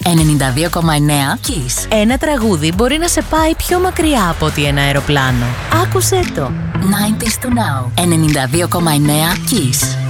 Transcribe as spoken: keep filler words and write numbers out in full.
ενενήντα δύο κόμμα εννέα Kiss. Ένα τραγούδι μπορεί να σε πάει πιο μακριά από ότι ένα αεροπλάνο. Άκουσέ το. ενενήντα του Now. ενενήντα δύο κόμμα εννέα Kiss.